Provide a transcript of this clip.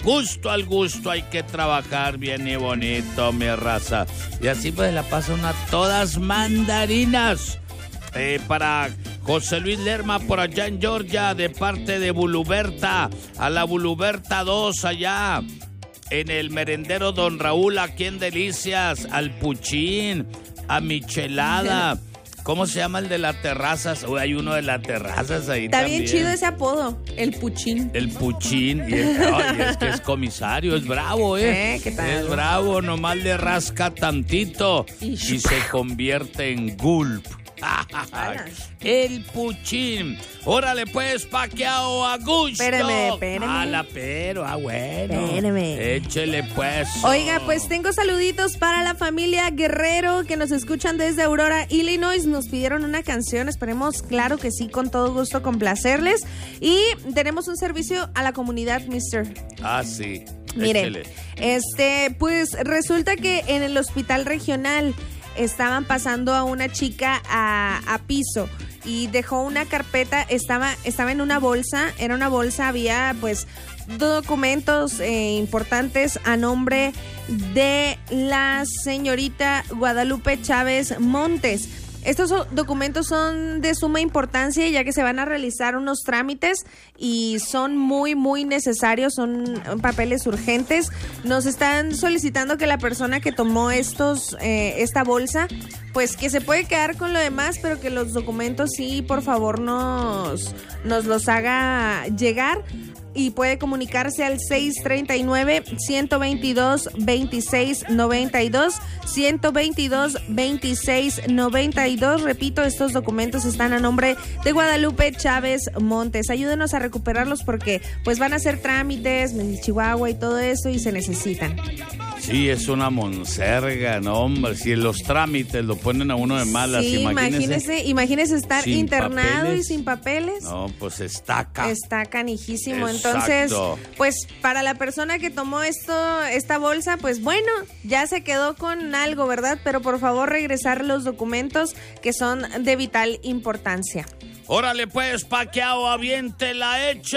al gusto, hay que trabajar bien y bonito, mi raza. Y así pues la pasa una todas mandarinas. Para José Luis Lerma por allá en Georgia, de parte de Buluberta, a la Buluberta 2 allá en el merendero Don Raúl, aquí en Delicias, al Puchín, a Michelada. ¿Cómo se llama el de las terrazas? Hay uno de las terrazas ahí Está también. bien chido ese apodo, el Puchín. El Puchín. Y es que es comisario, es bravo, ¿eh? ¿Qué tal? Es bravo, nomás le rasca tantito y se convierte en gulp. El Puchín. Órale pues, paqueado a gusto. Espérame. Bueno. Espérame. Échele pues. Oiga, pues tengo saluditos para la familia Guerrero que nos escuchan desde Aurora, Illinois. Nos pidieron una canción, esperemos, claro que sí, con todo gusto complacerles. Y tenemos un servicio a la comunidad, mister. Sí. Mire, pues resulta que en el hospital regional estaban pasando a una chica a piso y dejó una carpeta, estaba en una bolsa, había pues documentos importantes a nombre de la señorita Guadalupe Chávez Montes. Estos documentos son de suma importancia ya que se van a realizar unos trámites y son muy, muy necesarios, son papeles urgentes. Nos están solicitando que la persona que tomó esta bolsa, pues que se puede quedar con lo demás, pero que los documentos sí, por favor, nos los haga llegar. Y puede comunicarse al 639-122-2692, 122-2692. Repito, estos documentos están a nombre de Guadalupe Chávez Montes. Ayúdenos a recuperarlos porque pues van a hacer trámites en Chihuahua y todo eso y se necesitan. Sí, es una monserga, no, hombre. Si los trámites lo ponen a uno de malas, sí, imagínese estar internado papeles. Y sin papeles. No, pues está canijísimo. Exacto. Entonces, pues para la persona que tomó esta bolsa, pues bueno, ya se quedó con algo, ¿verdad? Pero por favor regresar los documentos que son de vital importancia. Órale pues, paqueado, aviente la eche.